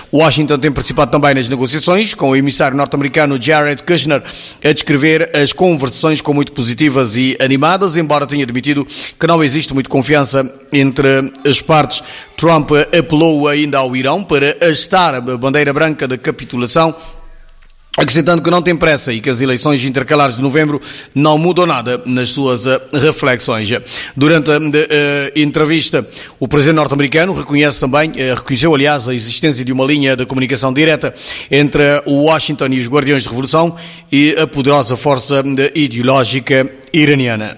Washington tem participado também nas negociações, com o emissário norte-americano Jared Kushner a descrever as conversações como muito positivas e animadas, embora tenha admitido que não existe muita confiança entre as partes. Trump apelou ainda ao Irão para astar a bandeira branca da capitulação, acrescentando que não tem pressa e que as eleições intercalares de novembro não mudam nada nas suas reflexões. Durante a entrevista, o presidente norte-americano reconheceu, aliás, a existência de uma linha de comunicação direta entre o Washington e os Guardiões de Revolução e a poderosa força ideológica iraniana.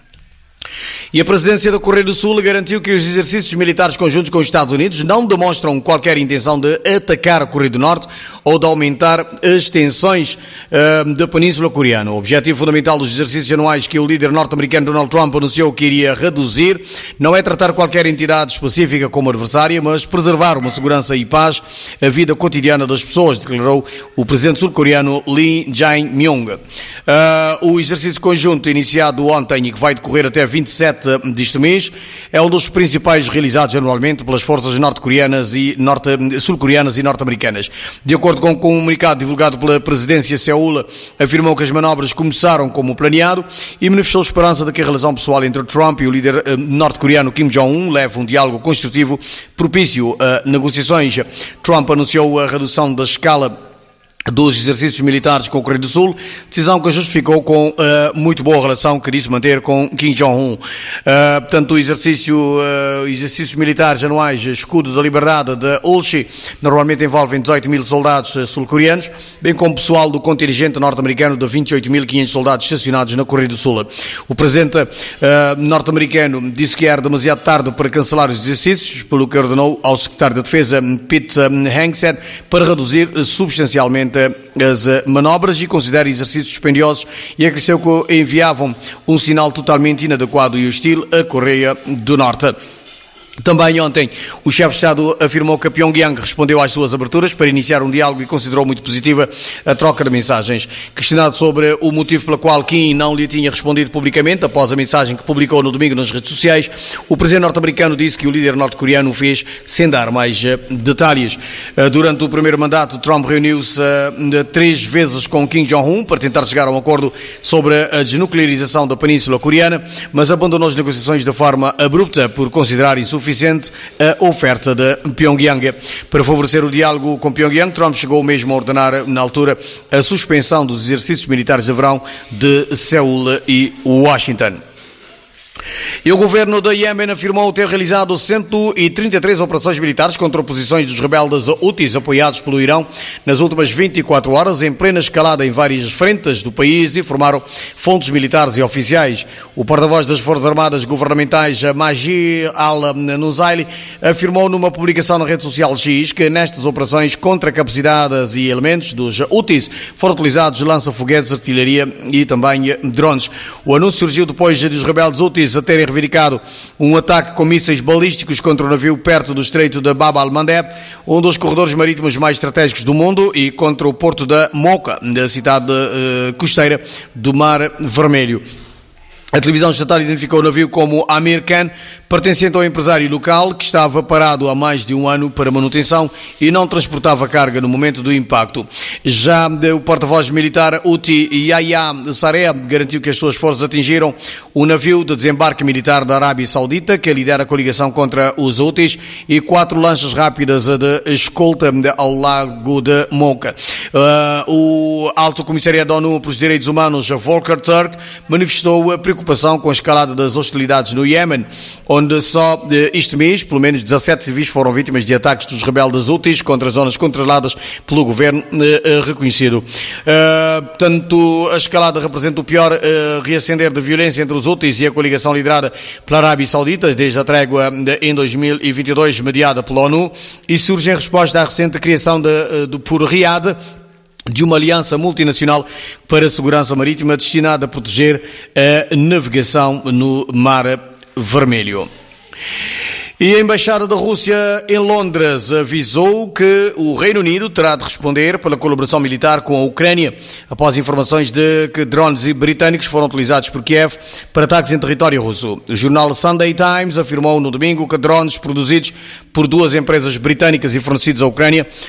E a presidência da Coreia do Sul garantiu que os exercícios militares conjuntos com os Estados Unidos não demonstram qualquer intenção de atacar a Coreia do Norte ou de aumentar as tensões da Península Coreana. O objetivo fundamental dos exercícios anuais que o líder norte-americano Donald Trump anunciou que iria reduzir não é tratar qualquer entidade específica como adversária, mas preservar uma segurança e paz a vida cotidiana das pessoas, declarou o presidente sul-coreano Lee Jae-myung. O exercício conjunto iniciado ontem e que vai decorrer até 27 deste mês é um dos principais realizados anualmente pelas forças norte-coreanas e sul-coreanas e norte-americanas. De acordo com um comunicado divulgado pela presidência, Seul afirmou que as manobras começaram como planeado e manifestou esperança de que a relação pessoal entre Trump e o líder norte-coreano Kim Jong-un leve um diálogo construtivo propício a negociações. Trump anunciou a redução da escala dos exercícios militares com a Coreia do Sul, decisão que justificou com muito boa relação que disse manter com Kim Jong-un. Portanto, exercícios militares anuais Escudo da Liberdade de Ulchi normalmente envolvem 18 mil soldados sul-coreanos, bem como pessoal do contingente norte-americano de 28.500 soldados estacionados na Coreia do Sul. O presidente norte-americano disse que era demasiado tarde para cancelar os exercícios, pelo que ordenou ao secretário de Defesa Pete Hegseth para reduzir substancialmente as manobras e considera exercícios dispendiosos, e acresceu que enviavam um sinal totalmente inadequado e hostil à Coreia do Norte. Também ontem, o chefe de Estado afirmou que a Pyongyang respondeu às suas aberturas para iniciar um diálogo e considerou muito positiva a troca de mensagens. Questionado sobre o motivo pelo qual Kim não lhe tinha respondido publicamente após a mensagem que publicou no domingo nas redes sociais, o presidente norte-americano disse que o líder norte-coreano o fez sem dar mais detalhes. Durante o primeiro mandato, Trump reuniu-se 3 vezes com Kim Jong-un para tentar chegar a um acordo sobre a desnuclearização da Península Coreana, mas abandonou as negociações de forma abrupta por considerar insuficiente a oferta de Pyongyang. Para favorecer o diálogo com Pyongyang, Trump chegou mesmo a ordenar, na altura, a suspensão dos exercícios militares de verão de Seul e Washington. E o governo da Iêmen afirmou ter realizado 133 operações militares contra oposições dos rebeldes Houthis apoiados pelo Irão nas últimas 24 horas, em plena escalada em várias frentes do país, informaram fontes militares e oficiais. O porta-voz das Forças Armadas Governamentais, Majid al-Nusaili, afirmou numa publicação na rede social X que nestas operações contra capacidades e elementos dos Houthis foram utilizados lança-foguetes, artilharia e também drones. O anúncio surgiu depois dos rebeldes Houthis a terem reivindicado um ataque com mísseis balísticos contra um navio perto do estreito de Bab al-Mandeb, um dos corredores marítimos mais estratégicos do mundo, e contra o porto da Mocha, da cidade costeira do Mar Vermelho. A televisão estatal identificou o navio como Amir Khan, pertencente ao empresário local que estava parado há mais de um ano para manutenção e não transportava carga no momento do impacto. Já o porta-voz militar Houthi Yahya Saree garantiu que as suas forças atingiram um navio de desembarque militar da Arábia Saudita que lidera a coligação contra os Houthis e 4 lanchas rápidas de escolta ao lago de Mocha. O Alto Comissariado da ONU para os Direitos Humanos, Volker Turk, manifestou a preocupação com a escalada das hostilidades no Iêmen, onde só este mês, pelo menos 17 civis foram vítimas de ataques dos rebeldes Houthis contra zonas controladas pelo governo reconhecido. Portanto, a escalada representa o pior reacender de violência entre os Houthis e a coligação liderada pela Arábia Saudita desde a trégua em 2022 mediada pela ONU, e surge em resposta à recente criação por Riad de uma aliança multinacional para a segurança marítima destinada a proteger a navegação no Mar Vermelho. E a Embaixada da Rússia em Londres avisou que o Reino Unido terá de responder pela colaboração militar com a Ucrânia após informações de que drones britânicos foram utilizados por Kiev para ataques em território russo. O jornal Sunday Times afirmou no domingo que drones produzidos por 2 empresas britânicas e fornecidos à Ucrânia